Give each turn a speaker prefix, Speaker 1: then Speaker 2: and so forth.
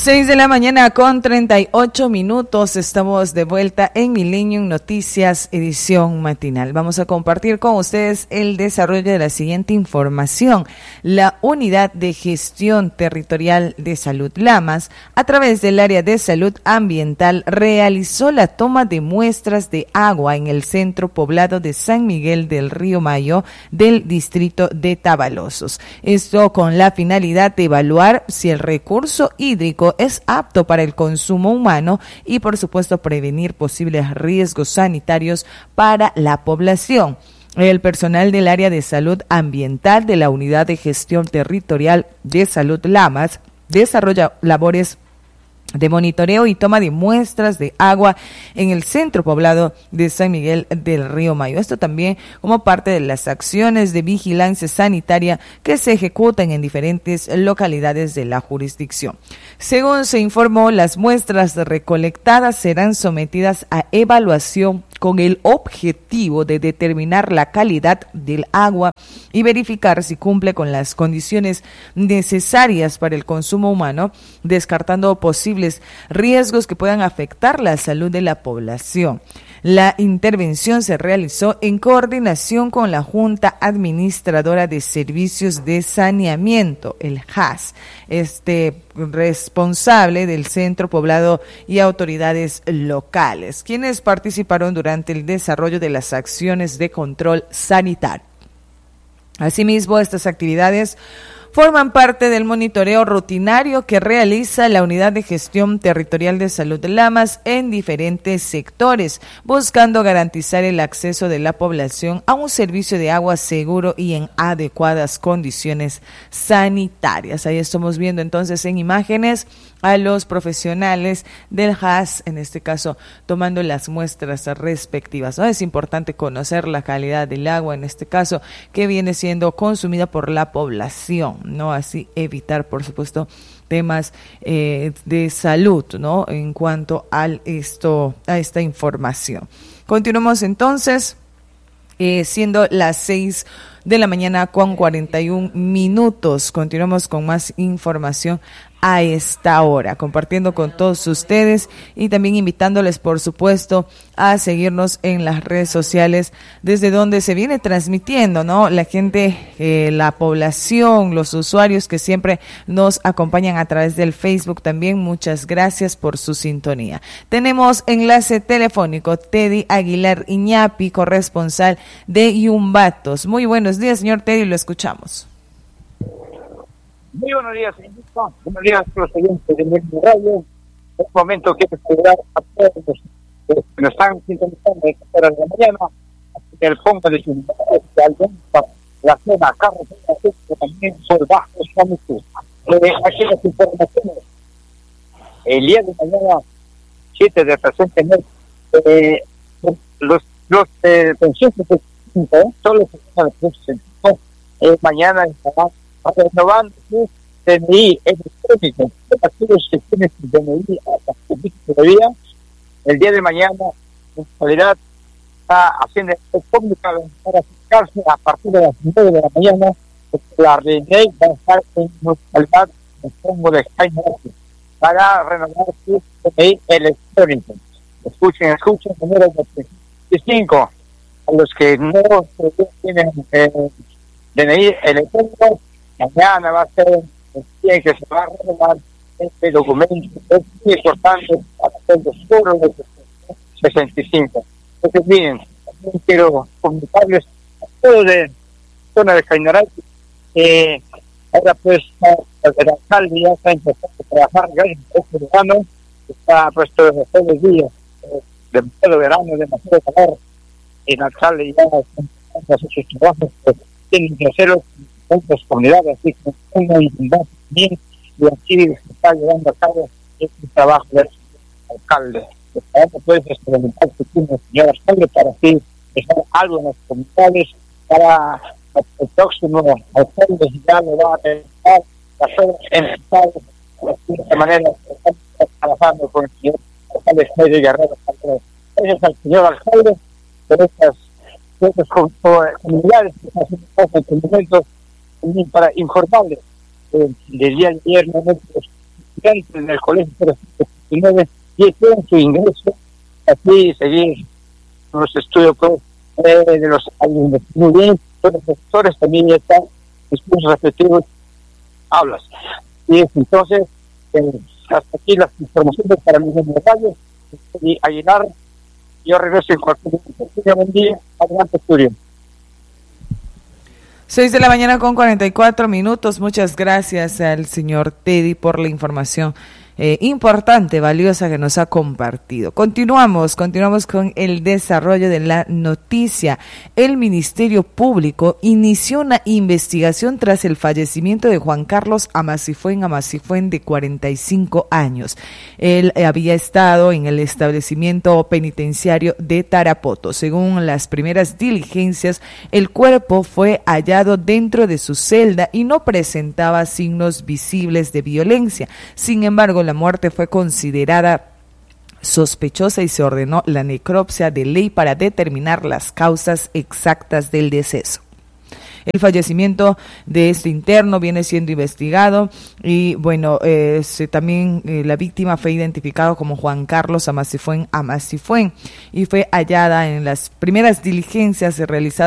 Speaker 1: 6 de la mañana con 38 minutos. Estamos de vuelta en Millennium Noticias, edición matinal. Vamos a compartir con ustedes el desarrollo de la siguiente información. La Unidad de Gestión Territorial de Salud Lamas, a través del área de salud ambiental, realizó la toma de muestras de agua en el centro poblado de San Miguel del Río Mayo del distrito de Tabalosos. Esto con la finalidad de evaluar si el recurso hídrico es apto para el consumo humano y, por supuesto, prevenir posibles riesgos sanitarios para la población. El personal del área de salud ambiental de la Unidad de Gestión Territorial de Salud Lamas desarrolla labores de monitoreo y toma de muestras de agua en el centro poblado de San Miguel del Río Mayo. Esto también como parte de las acciones de vigilancia sanitaria que se ejecutan en diferentes localidades de la jurisdicción. Según se informó, las muestras recolectadas serán sometidas a evaluación con el objetivo de determinar la calidad del agua y verificar si cumple con las condiciones necesarias para el consumo humano, descartando posibles riesgos que puedan afectar la salud de la población. La intervención se realizó en coordinación con la Junta Administradora de Servicios de Saneamiento, el JAS, responsable del centro poblado y autoridades locales, quienes participaron durante el desarrollo de las acciones de control sanitario. Asimismo, estas actividades forman parte del monitoreo rutinario que realiza la Unidad de Gestión Territorial de Salud de Lamas en diferentes sectores, buscando garantizar el acceso de la población a un servicio de agua seguro y en adecuadas condiciones sanitarias. Ahí estamos viendo entonces en imágenes a los profesionales del JAS, en este caso tomando las muestras respectivas, ¿no? Es importante conocer la calidad del agua, en este caso, que viene siendo consumida por la población, ¿no? Así evitar, por supuesto, temas de salud, ¿no? En cuanto a esta información. Continuamos entonces, siendo las 6 de la mañana con 41 minutos. Continuamos con más información a esta hora, compartiendo con todos ustedes y también invitándoles, por supuesto, a seguirnos en las redes sociales desde donde se viene transmitiendo, ¿no? La gente, la población, los usuarios que siempre nos acompañan a través del Facebook también, muchas gracias por su sintonía. Tenemos enlace telefónico, Teddy Aguilar Iñapi, corresponsal de Yumbatos. Muy buenos días, señor Teddy, lo escuchamos.
Speaker 2: Muy buenos días, señor. Buenos días a los oyentes de mi radio. En este momento quiero saludar a todos los que nos están sintonizando a esta hora de la mañana, en el fondo de su la zona carretera, también por bajo Sanitud. Aquí las informaciones. El día de mañana, 7 de presente mes, los pensiones solo se van a presentar. Mañana estará renovando su DNI electrónico. Aquellos que tienen su DNI hasta el día, el día de mañana, en realidad, está haciendo pública para acercarse a partir de las 9 de la mañana. La DNI va a estar en municipalidad en Congo de Jaime para renovar su DNI electrónico. Escuchen, número de 25. A los que no tienen DNI electrónico, mañana va a ser el día que se va a renovar este documento. Es muy importante para hacer los pueblos de 65. Entonces, miren, también quiero comunicarles a todos de la zona de Cainaray que ahora pues el alcalde ya está empezando a trabajar ya en este verano, está puesto todos los días, demasiado verano, demasiado calor, y el alcalde ya está empezando a hacer sus trabajos, pues tienen que hacerlo en otras comunidades, así que una unidad también, y aquí se está llevando a cabo este trabajo del alcalde. Ahora puedes experimentar tu turno, señor alcalde, para así dejar algo en las comunidades para el próximo alcalde ya lo va a realizar las obras en el estado. De esta manera estamos trabajando con el señor alcalde Jaime Guerrero. Gracias al señor alcalde por estas comunidades que están haciendo cosas en estos momentos, también para informarles del día de ayer, estudiante en el colegio 059 y espero en su ingreso aquí seguir los estudios de los alumnos. Muy bien, los profesores también ya están en sus respectivos aulas. Y entonces, hasta aquí las informaciones para los radio y Aguilar. Yo regreso en cualquier momento. Buen día. Adelante, estudio.
Speaker 1: 6:44 a.m. Muchas gracias al señor Teddy por la información importante, valiosa que nos ha compartido. Continuamos con el desarrollo de la noticia. El Ministerio Público inició una investigación tras el fallecimiento de Juan Carlos Amasifuen, de 45 años. Él había estado en el establecimiento penitenciario de Tarapoto. Según las primeras diligencias, el cuerpo fue hallado dentro de su celda y no presentaba signos visibles de violencia. Sin embargo, la muerte fue considerada sospechosa y se ordenó la necropsia de ley para determinar las causas exactas del deceso. El fallecimiento de este interno viene siendo investigado y bueno, también la víctima fue identificada como Juan Carlos Amasifuen y fue hallada en las primeras diligencias realizadas